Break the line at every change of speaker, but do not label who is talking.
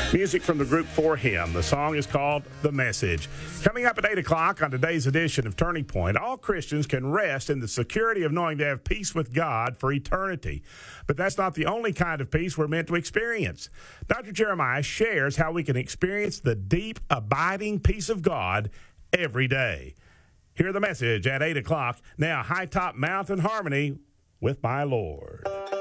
Music from the group For Him. The song is called The Message. Coming up at 8 o'clock on today's edition of Turning Point, all Christians can rest in the security of knowing they have peace with God for eternity. But that's not the only kind of peace we're meant to experience. Dr. Jeremiah shares how we can experience the deep, abiding peace of God every day. Hear the message at 8 o'clock. Now, High Top Mountain Harmony with My Lord.